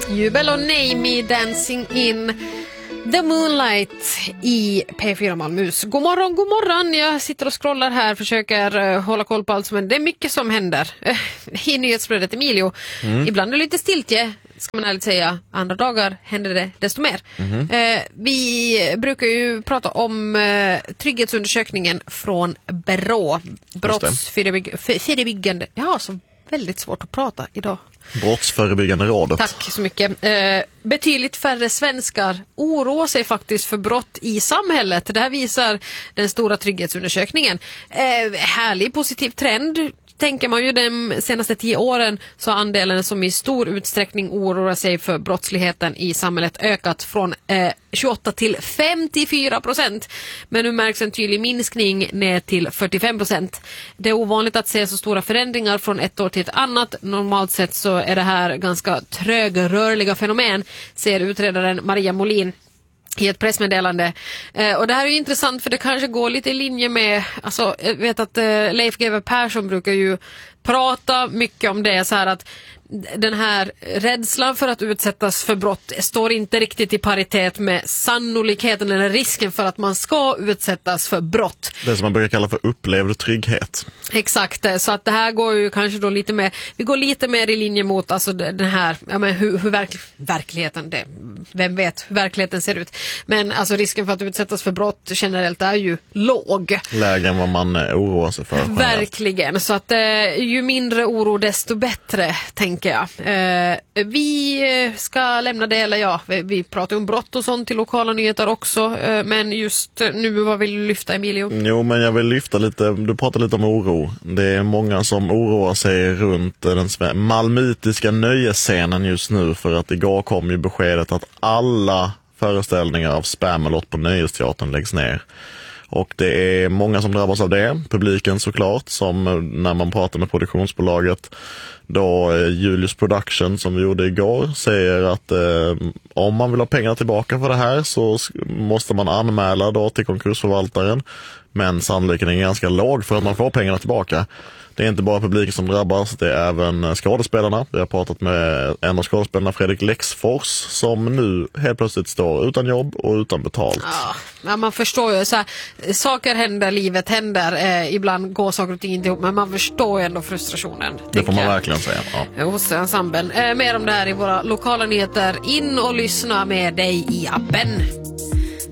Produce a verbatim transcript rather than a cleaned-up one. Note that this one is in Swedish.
Jubel och Name Me Dancing in The Moonlight i P fyra Malmös. God morgon, god morgon. Jag sitter och scrollar här, försöker uh, hålla koll på allt, men det är mycket som händer uh, i nyhetsflödet, Emilio. Mm. Ibland är det lite stiltje, ska man ärligt säga. Andra dagar händer det desto mer. Mm. Uh, vi brukar ju prata om uh, trygghetsundersökningen från Brå. Brottsförebyggande. Ja, så väldigt svårt att prata idag. Brottsförebyggande rådet. Tack så mycket. Eh, betydligt färre svenskar oroar sig faktiskt för brott i samhället. Det här visar den stora trygghetsundersökningen. Eh, härlig positiv trend. Tänker man ju de senaste tio åren så har andelen som i stor utsträckning oroar sig för brottsligheten i samhället ökat från eh, tjugoåtta till femtiofyra procent. Men nu märks en tydlig minskning ner till fyrtiofem procent. Det är ovanligt att se så stora förändringar från ett år till ett annat. Normalt sett så är det här ganska trögrörliga fenomen, säger utredaren Maria Molin i ett pressmeddelande. Eh, och det här är ju intressant för det kanske går lite i linje med, alltså jag vet att eh, Leif G W Persson brukar ju prata mycket om det, så här att den här rädslan för att utsättas för brott står inte riktigt i paritet med sannolikheten eller risken för att man ska utsättas för brott. Det som man brukar kalla för upplevd trygghet. Exakt, så att det här går ju kanske då lite mer, vi går lite mer i linje mot alltså den här, ja men hur, hur verk, verkligheten, det, vem vet hur verkligheten ser ut. Men alltså risken för att utsättas för brott generellt är ju låg. Lägre än vad man oroar sig för. Verkligen, så att eh, ju mindre oro desto bättre, tänker jag. Eh, vi ska lämna det, eller ja, vi, vi pratar om brott och sånt till lokala nyheter också, eh, men just nu, vad vill du lyfta, Emilio? Jo, men jag vill lyfta lite, du pratar lite om oro. Det är många som oroar sig runt den malmöitiska nöjesscenen just nu, för att igår kom ju beskedet att alla föreställningar av Spamalot på Nöjesteatern läggs ner. Och det är många som drabbas av det. Publiken såklart, som när man pratar med produktionsbolaget då Julius Production som vi gjorde igår säger att eh, om man vill ha pengar tillbaka för det här så måste man anmäla då till konkursförvaltaren. Men sannolikheten är ganska låg för att man får pengarna tillbaka. Det är inte bara publiken som drabbas, det är även skådespelarna. Vi har pratat med en av skådespelarna, Fredrik Lexfors, som nu helt plötsligt står utan jobb och utan betalt. Ja, man förstår ju, så här, saker händer, livet händer, eh, ibland går saker och ting inte ihop, men man förstår ju ändå frustrationen. Det får man jag. verkligen säga. Ja. Hos ensemblen. Eh, mer om det här i våra lokala nyheter. In och lyssna med dig i appen.